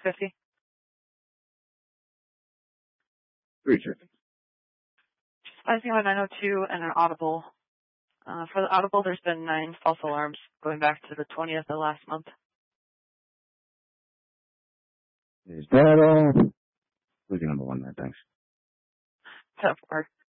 650. 350. 50902 and an audible. For the audible, there's been 9 false alarms going back to the 20th of last month. Is that all? Who's your number one there? Thanks. 10-4.